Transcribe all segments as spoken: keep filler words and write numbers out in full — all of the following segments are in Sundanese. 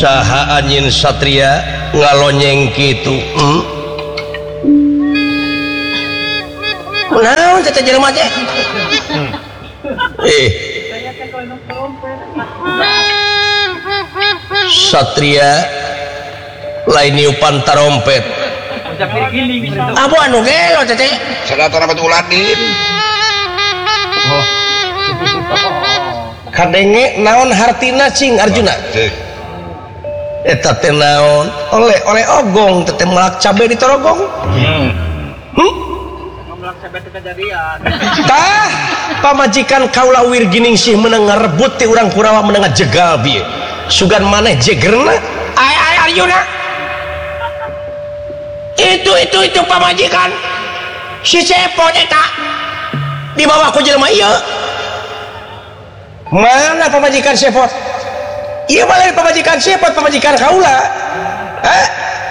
saha anjin satria ngalonyeng kitu hmm? Naon teh jelema teh eh satria lain niupan tarompet abu anu gelo teh sadatana batu uladin kadenge naon hartina cing Arjuna eta teh naon oleh oleh ogong teh melak cabe di torogong hmm. hmm? tah pamajikan kaula wirgining sih menang ngarebut ti urang Kurawa menang jegal bieu sugan maneh jegerna ay ay Arjuna itu itu itu pamajikan si cepot eta dibawa ku jelema ieu mana pamajikan cepot ieu balik pamajikan cepot pamajikan kaula hah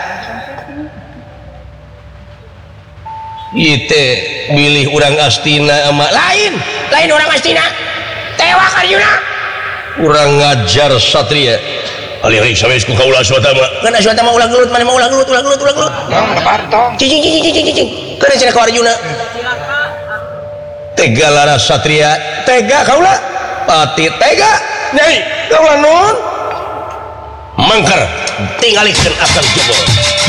ite milih urang Astina ama lain lain orang Astina tewak Arjuna urang ngajar satria alih-alih sampeus ku kaula suata mah kana suata mah ulah gelut mana mah ulah gelut ulah gelut ulah gelut partong cicing cicing cicing cicing kana cenah ka Arjuna tega lara satria tega kaula pati tega nyai kaula nuhun mangkar tinggalikeun akan jebol